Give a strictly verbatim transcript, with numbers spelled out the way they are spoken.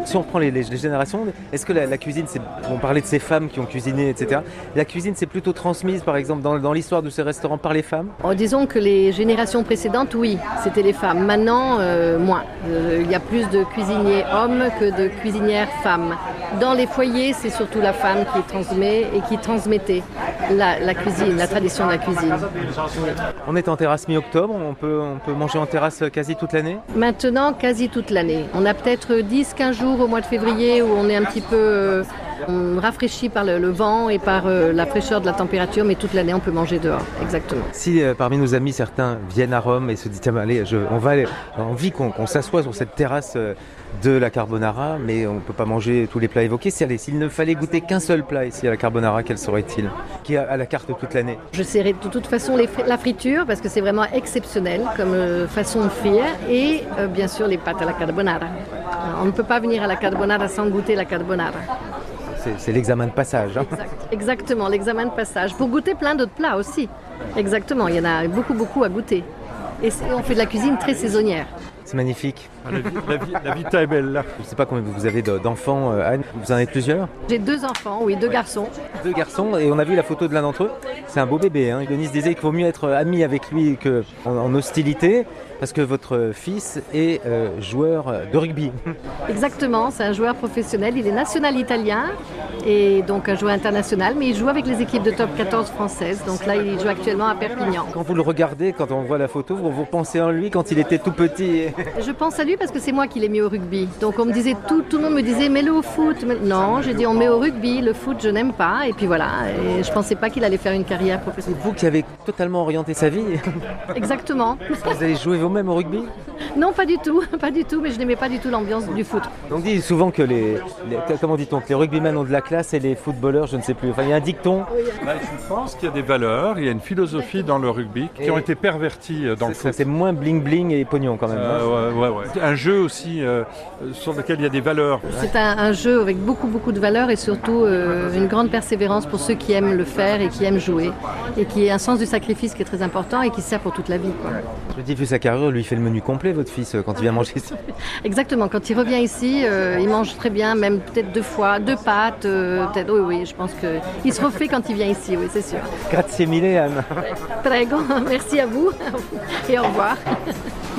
si on prend les, les, les générations, est-ce que la, la cuisine, c'est, on parlait de ces femmes qui ont cuisiné, et cetera. La cuisine, c'est plutôt transmise, par exemple, dans, dans l'histoire de ces restaurants par les femmes? Oh, disons que les générations précédentes, oui, c'était les femmes. Maintenant, euh, moins. Euh, il y a plus de cuisiniers hommes que de cuisinières femmes. Dans les foyers, c'est surtout la femme qui transmet et qui transmettait la, la cuisine, la tradition de la cuisine. Oui. On est en terrasse mi-octobre, on peut, on peut manger en terrasse quasi toute l'année? Maintenant, quasi toute l'année. On a peut-être dix à quinze jours au mois de février où on est un petit peu euh, rafraîchi par le, le vent et par euh, la fraîcheur de la température, mais toute l'année on peut manger dehors, exactement. Si euh, parmi nos amis certains viennent à Rome et se disent tiens, allez, je, on va aller, j'ai envie qu'on, qu'on s'assoie sur cette terrasse euh, de la carbonara, mais on ne peut pas manger tous les plats évoqués. Si, allez, s'il ne fallait goûter qu'un seul plat ici à la carbonara, quel serait-il? Qui est à la carte toute l'année? Je serais de toute façon les, la friture parce que c'est vraiment exceptionnel comme euh, façon de frire et euh, bien sûr les pâtes à la carbonara. On ne peut pas venir à la carbonara sans goûter la carbonara. C'est, c'est l'examen de passage. Hein. Exact, exactement, l'examen de passage. Pour goûter plein d'autres plats aussi. Exactement, il y en a beaucoup, beaucoup à goûter. Et on fait de la cuisine très saisonnière. C'est magnifique. La, vie, la, vie, la vita est belle là. Je ne sais pas combien vous avez d'enfants, Anne. Vous en avez plusieurs? J'ai deux enfants, oui, deux ouais. garçons. Deux garçons, et on a vu la photo de l'un d'entre eux. C'est un beau bébé. Hein. Denis disait qu'il vaut mieux être ami avec lui qu'en en hostilité, parce que votre fils est euh, joueur de rugby. Exactement, c'est un joueur professionnel. Il est national italien et donc un joueur international, mais il joue avec les équipes de top quatorze françaises. Donc là, il joue actuellement à Perpignan. Quand vous le regardez, quand on voit la photo, vous, vous pensez en lui quand il était tout petit? Je pense à lui parce que c'est moi qui l'ai mis au rugby. Donc on me disait, tout, tout le monde me disait, mets-le au foot. Non, j'ai dit, on met au rugby, le foot, je n'aime pas. Et puis voilà, et je ne pensais pas qu'il allait faire une carrière professionnelle. C'est vous qui avez totalement orienté sa vie? Exactement. Vous avez joué vous-même au rugby? Non, pas du tout, pas du tout, mais je n'aimais pas du tout l'ambiance du foot. On dit souvent que les, les comment dit-on, que les rugbymen ont de la classe et les footballeurs, je ne sais plus. Enfin, il y a un dicton. Bah, je pense qu'il y a des valeurs, il y a une philosophie dans le rugby qui et ont été perverties dans le foot. C'est moins bling bling et pognon quand même. Euh, ouais, ouais, ouais. Un jeu aussi euh, sur lequel il y a des valeurs. C'est un, un jeu avec beaucoup, beaucoup de valeurs et surtout euh, une grande persévérance pour ceux qui aiment le faire et qui aiment jouer et qui a un sens du sacrifice qui est très important et qui sert pour toute la vie, quoi. Je dis, vu sa carrière, lui il fait le menu complet, votre fils, quand il vient manger ici. Exactement, quand il revient ici, euh, il mange très bien, même peut-être deux fois, deux pâtes, euh, peut-être, oui, oui, je pense qu'il se refait quand il vient ici, oui, c'est sûr. Grazie mille, Anne. Prego, merci à vous et au revoir.